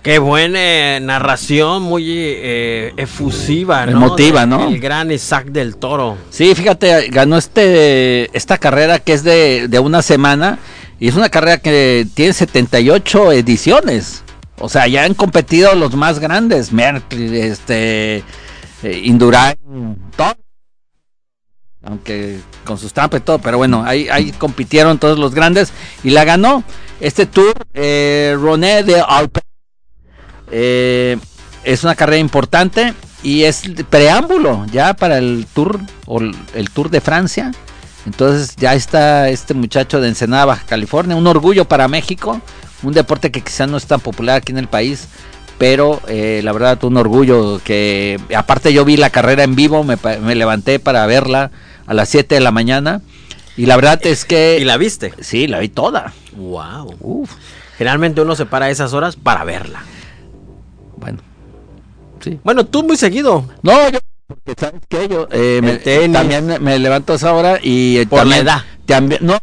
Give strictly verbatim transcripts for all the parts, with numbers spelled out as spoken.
Qué buena eh, narración, muy eh, efusiva, ¿no? Emotiva, ¿no? El gran Isaac del Toro. Sí, fíjate, ganó este esta carrera que es de, de una semana, y es una carrera que tiene setenta y ocho ediciones. O sea, ya han competido los más grandes, Merckx, este, eh, Indurain, todo. Aunque con sus trampas y todo, pero bueno, ahí, ahí compitieron todos los grandes y la ganó este Tour eh, René de Alpes. Eh, es una carrera importante y es preámbulo ya para el Tour o el Tour de Francia. Entonces ya está este muchacho de Ensenada, Baja California, un orgullo para México, un deporte que quizás no es tan popular aquí en el país, pero eh, la verdad un orgullo que aparte yo vi la carrera en vivo, me, me levanté para verla a las siete de la mañana y la verdad es que... ¿Y la viste? Sí, la vi toda. Wow. Uf. Generalmente uno se para a esas horas para verla. Bueno, sí. Bueno, tú muy seguido. No, yo, porque sabes que yo eh, me, también me, me levanto a esa hora y eh, por también, la edad. También, no.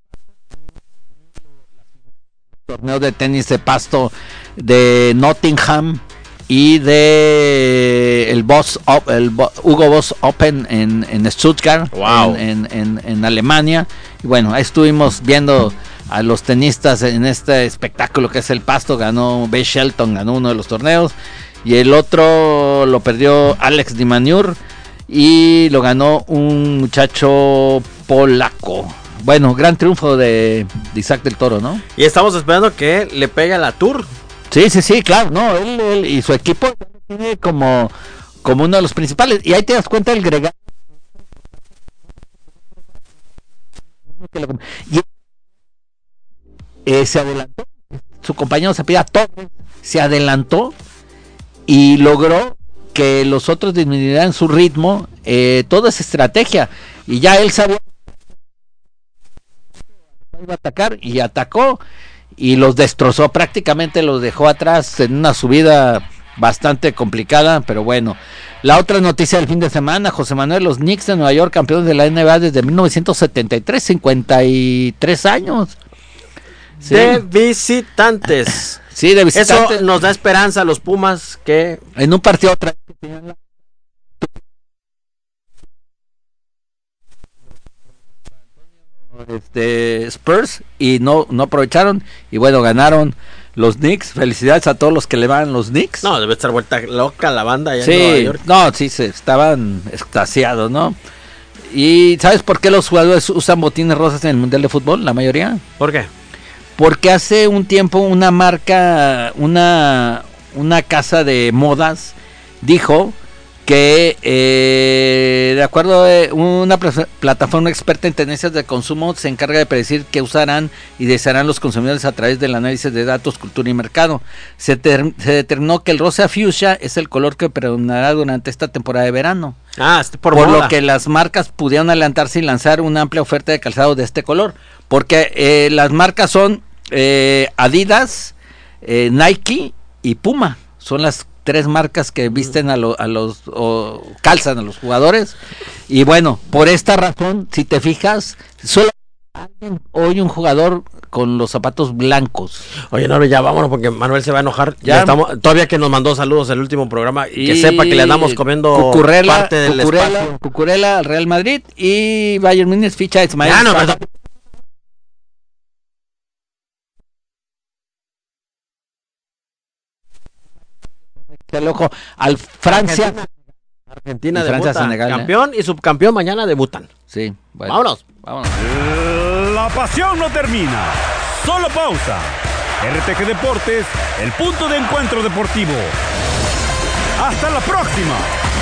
Torneo de tenis de pasto de Nottingham y de el Boss el Hugo Boss Open en, en Stuttgart, wow. en, en, en, en Alemania. Y bueno, ahí estuvimos viendo a los tenistas en este espectáculo que es el pasto. Ganó B. Shelton, ganó uno de los torneos, y el otro lo perdió Alex Di Manur y lo ganó un muchacho polaco. Bueno, gran triunfo de, de Isaac del Toro, ¿no? Y estamos esperando que le pegue a la Tour. Sí, sí, sí, claro, no, él, él y su equipo tiene como, como uno de los principales, y ahí te das cuenta el gregario. Y eh, se adelantó, su compañero se pide Torres, se adelantó y logró que los otros disminuyeran su ritmo, eh, toda esa estrategia, y ya él sabía iba a atacar y atacó y los destrozó, prácticamente los dejó atrás en una subida bastante complicada, pero bueno. La otra noticia del fin de semana, José Manuel, los Knicks de Nueva York, campeones de la N B A desde mil novecientos setenta y tres, cincuenta y tres años. Sí. De visitantes. Sí, de visitantes. Eso nos da esperanza a los Pumas que en un partido otra este Spurs y no no aprovecharon y bueno, ganaron los Knicks. Felicidades a todos los que le van los Knicks. No, debe estar vuelta loca la banda allá sí, en Nueva York. No, sí, se estaban extasiados, ¿no? ¿Y sabes por qué los jugadores usan botines rosas en el Mundial de Fútbol, la mayoría? ¿Por qué? Porque hace un tiempo una marca, una, una casa de modas dijo que eh, de acuerdo a una pl- plataforma experta en tendencias de consumo se encarga de predecir qué usarán y desearán los consumidores a través del análisis de datos, cultura y mercado. Se, ter- se determinó que el rosa fuchsia es el color que predominará durante esta temporada de verano. Ah, por, por moda. lo que las marcas pudieron adelantarse y lanzar una amplia oferta de calzado de este color, porque eh, las marcas son eh, Adidas, eh, Nike y Puma, son las tres marcas que visten a, lo, a los o calzan a los jugadores. Y bueno, por esta razón, si te fijas, solo hoy un jugador con los zapatos blancos. Oye, no, ya vámonos porque Manuel se va a enojar. Ya, ya estamos, todavía que nos mandó saludos el último programa y que sepa que le andamos comiendo Cucurella, parte del Cucurella, espacio. Cucurella al Real Madrid y Bayern Múnich ficha a Ismael. Ya, no, pero... el ojo al Francia Argentina, Argentina Francia, debuta, Senegal, campeón ¿eh? y subcampeón mañana debutan. Sí, bueno. Vámonos. Vámonos. La pasión no termina, solo pausa. R T G Deportes, el punto de encuentro deportivo. Hasta la próxima.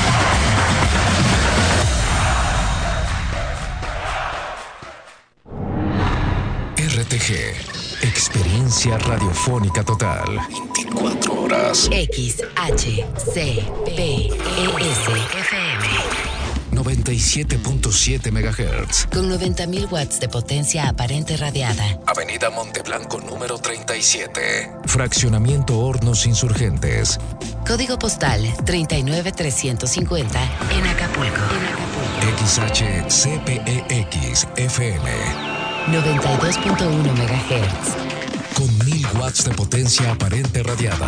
R T G, experiencia radiofónica total. veinticuatro horas. X H C P E S F M noventa y siete punto siete megahertz. con noventa mil watts de potencia aparente radiada. Avenida Monteblanco número treinta y siete. Fraccionamiento Hornos Insurgentes. Código postal treinta y nueve trescientos cincuenta en Acapulco. X H C P E X F M. noventa y dos punto uno megahertz. Con mil watts de potencia aparente radiada.